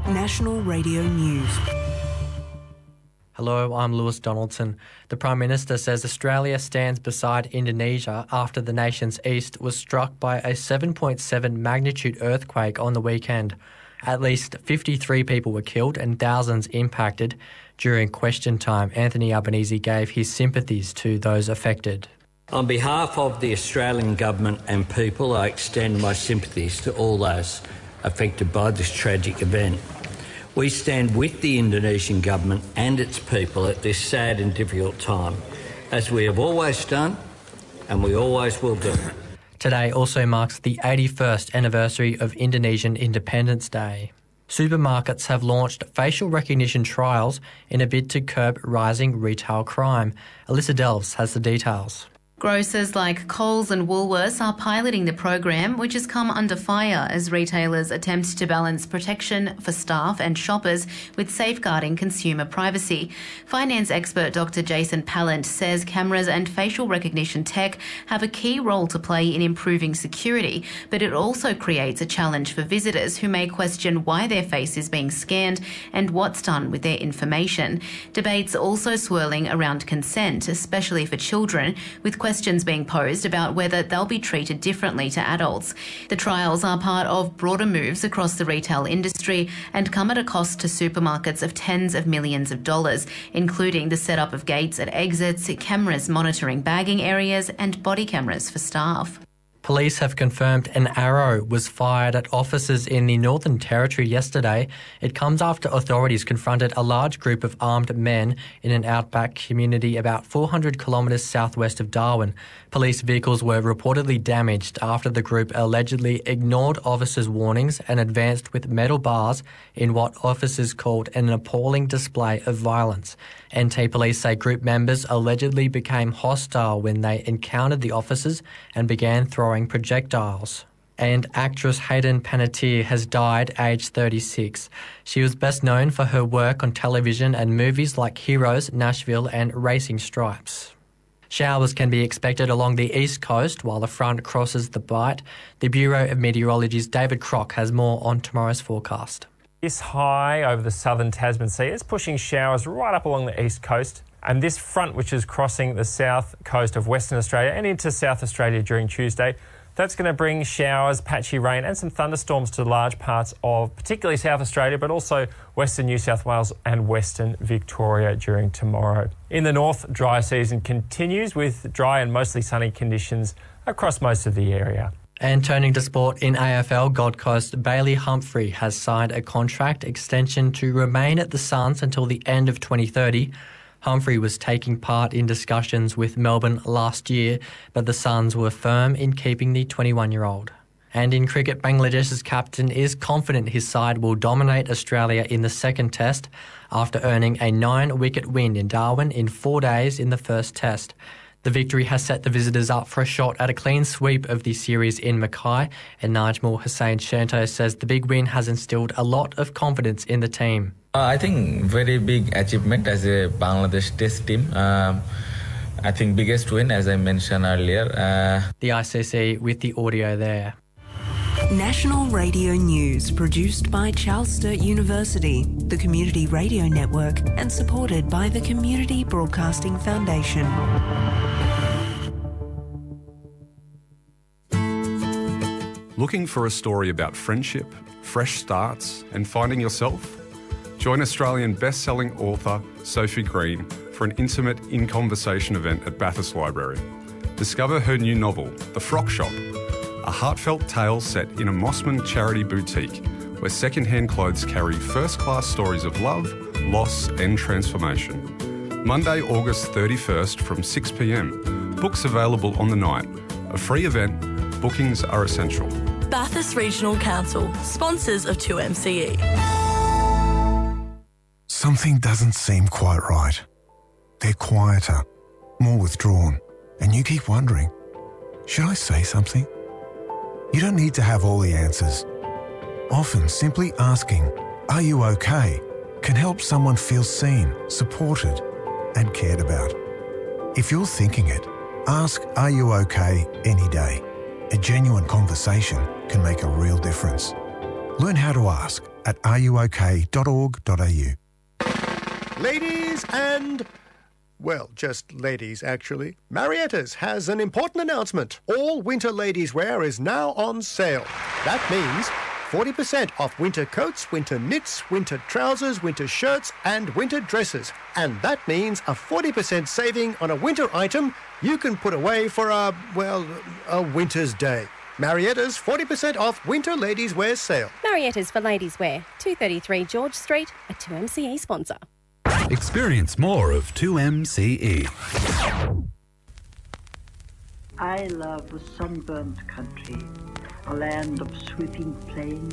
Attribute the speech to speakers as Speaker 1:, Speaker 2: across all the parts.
Speaker 1: National Radio News.
Speaker 2: Hello, I'm Lewis Donaldson. The Prime Minister says Australia stands beside Indonesia after the nation's east was struck by a 7.7 magnitude earthquake on the weekend. At least 53 people were killed and thousands impacted. During question time, Anthony Albanese gave his sympathies to those affected.
Speaker 3: On behalf of the Australian Government and people, I extend my sympathies to all those affected by this tragic event. We stand with the Indonesian Government and its people at this sad and difficult time, as we have always done and we always will do.
Speaker 2: Today also marks the 81st anniversary of Indonesian Independence Day. Supermarkets have launched facial recognition trials in a bid to curb rising retail crime. Alyssa Delves has the details.
Speaker 4: Grocers like Coles and Woolworths are piloting the program, which has come under fire as retailers attempt to balance protection for staff and shoppers with safeguarding consumer privacy. Finance expert Dr. Jason Pallant says cameras and facial recognition tech have a key role to play in improving security, but it also creates a challenge for visitors who may question why their face is being scanned and what's done with their information. Debates also swirling around consent, especially for children, with questions being posed about whether they'll be treated differently to adults. The trials are part of broader moves across the retail industry and come at a cost to supermarkets of tens of millions of dollars, including the setup of gates at exits, cameras monitoring bagging areas and body cameras for staff.
Speaker 2: Police have confirmed an arrow was fired at officers in the Northern Territory yesterday. It comes after authorities confronted a large group of armed men in an outback community about 400 kilometres southwest of Darwin. Police vehicles were reportedly damaged after the group allegedly ignored officers' warnings and advanced with metal bars in what officers called an appalling display of violence. NT Police say group members allegedly became hostile when they encountered the officers and began throwing projectiles. And actress Hayden Panettiere has died aged 36. She was best known for her work on television and movies like Heroes, Nashville and Racing Stripes. Showers can be expected along the east coast while the front crosses the Bight. The Bureau of Meteorology's David Crock has more on tomorrow's forecast.
Speaker 5: This high over the southern Tasman Sea is pushing showers right up along the east coast, and this front, which is crossing the south coast of Western Australia and into South Australia during Tuesday, that's going to bring showers, patchy rain and some thunderstorms to large parts of particularly South Australia, but also Western New South Wales and Western Victoria during tomorrow. In the north, dry season continues with dry and mostly sunny conditions across most of the area.
Speaker 2: And turning to sport in AFL, Gold Coast, Bailey Humphrey has signed a contract extension to remain at the Suns until the end of 2030. Humphrey was taking part in discussions with Melbourne last year, but the Suns were firm in keeping the 21-year-old. And in cricket, Bangladesh's captain is confident his side will dominate Australia in the second test after earning a 9-wicket win in Darwin in 4 days in the first test. The victory has set the visitors up for a shot at a clean sweep of the series in Mackay, and Najmul Hussain Shanto says the big win has instilled a lot of confidence in the team.
Speaker 6: I think very big achievement as a Bangladesh test team. I think biggest win, as I mentioned earlier.
Speaker 2: The ICC with the audio there.
Speaker 1: National Radio News, produced by Charles Sturt University, the Community Radio Network, and supported by the Community Broadcasting Foundation.
Speaker 7: Looking for a story about friendship, fresh starts, and finding yourself? Join Australian best-selling author Sophie Green for an intimate in-conversation event at Bathurst Library. Discover her new novel, The Frock Shop, a heartfelt tale set in a Mossman charity boutique where second-hand clothes carry first-class stories of love, loss and transformation. Monday, August 31st from 6 p.m. Books available on the night. A free event. Bookings are essential.
Speaker 8: Bathurst Regional Council, sponsors of 2MCE.
Speaker 9: Something doesn't seem quite right. They're quieter, more withdrawn, and you keep wondering, should I say something? You don't need to have all the answers. Often simply asking, "Are you okay?" can help someone feel seen, supported, and cared about. If you're thinking it, ask "Are you okay?" any day. A genuine conversation can make a real difference. Learn how to ask at ruok.org.au.
Speaker 10: Ladies and... well, just ladies, actually. Marietta's has an important announcement. All winter ladies' wear is now on sale. That means 40% off winter coats, winter knits, winter trousers, winter shirts and winter dresses. And that means a 40% saving on a winter item you can put away for a winter's day. Marietta's 40% off winter ladies' wear sale.
Speaker 11: Marietta's for ladies' wear, 233 George Street, a 2MCE sponsor.
Speaker 12: Experience more of 2MCE.
Speaker 13: I love the sunburnt country, a land of sweeping plains.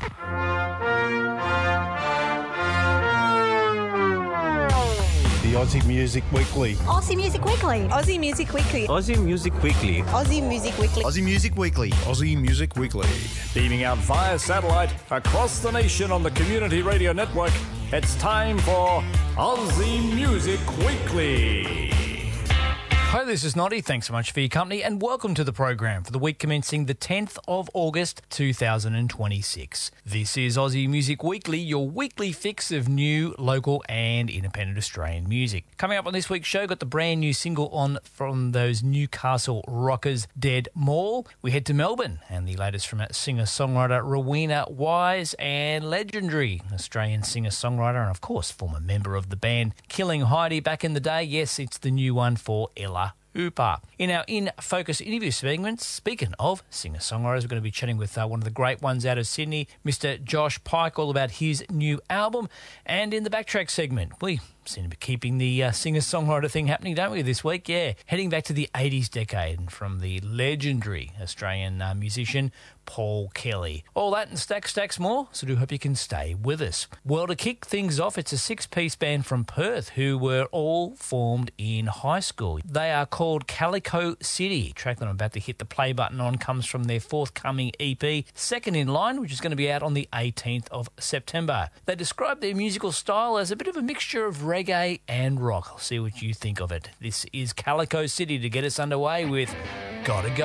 Speaker 14: The Aussie Music Weekly.
Speaker 15: Aussie Music Weekly. Aussie Music Weekly.
Speaker 14: Aussie Music Weekly.
Speaker 15: Aussie Music Weekly.
Speaker 14: Aussie Music Weekly. Aussie Music Weekly.
Speaker 16: Beaming out via satellite across the nation on the Community Radio Network, it's time for Aussie Music Weekly.
Speaker 17: Hi, this is Noddy. Thanks so much for your company and welcome to the program for the week commencing the 10th of August 2026. This is Aussie Music Weekly, your weekly fix of new, local and independent Australian music. Coming up on this week's show, got the brand new single on from those Newcastle rockers, Dead Mall. We head to Melbourne and the latest from singer-songwriter Rowena Wise and legendary Australian singer-songwriter and of course former member of the band Killing Heidi back in the day. Yes, it's the new one for Ella Hooper. In our In Focus interview segment, speaking of singer-songwriters, we're going to be chatting with one of the great ones out of Sydney, Mr. Josh Pike, all about his new album. And in the Backtrack segment, we seem to be keeping the singer-songwriter thing happening, don't we, this week? Yeah, heading back to the 80s decade and from the legendary Australian musician Paul Kelly. All that and stacks more, so do hope you can stay with us. Well, to kick things off, it's a six-piece band from Perth who were all formed in high school. They are called Calico City. The track that I'm about to hit the play button on comes from their forthcoming EP, Second in Line, which is going to be out on the 18th of September. They describe their musical style as a bit of a mixture of reggae and rock. I'll see what you think of it. This is Calico City to get us underway with Gotta Go.